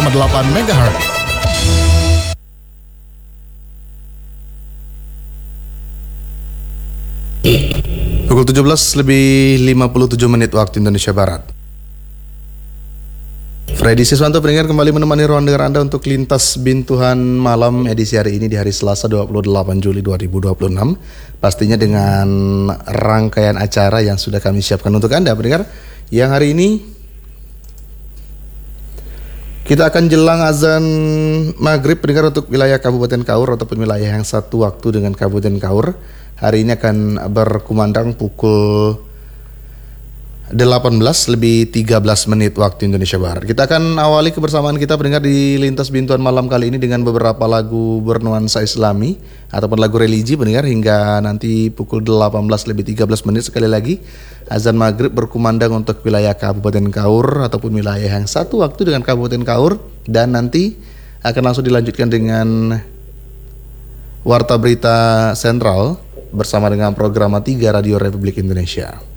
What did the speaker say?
MHz. Pukul 17:57 waktu Indonesia Barat. Freddy Siswanto pendengar kembali menemani ruang dengar Anda untuk lintas bintuhan malam edisi hari ini di hari Selasa 28 Juli 2026. Pastinya dengan rangkaian acara yang sudah kami siapkan untuk Anda pendengar. Yang hari ini kita akan jelang azan maghrib pendengar untuk wilayah Kabupaten Kaur ataupun wilayah yang satu waktu dengan Kabupaten Kaur. Hari ini akan berkumandang pukul 18:13 waktu Indonesia Barat. Kita akan awali kebersamaan kita pendengar di lintas bintuan malam kali ini dengan beberapa lagu bernuansa Islami ataupun lagu religi pendengar hingga nanti pukul 18:13 sekali lagi azan maghrib berkumandang untuk wilayah Kabupaten Kaur ataupun wilayah yang satu waktu dengan Kabupaten Kaur, dan nanti akan langsung dilanjutkan dengan Warta Berita Sentral bersama dengan program 3 Radio Republik Indonesia.